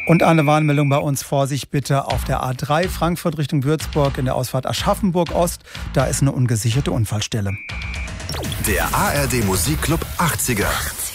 Und eine Warnmeldung bei uns: Vorsicht bitte auf der A3 Frankfurt Richtung Würzburg in der Ausfahrt Aschaffenburg Ost. Da ist eine ungesicherte Unfallstelle. Der ARD Musikclub 80er.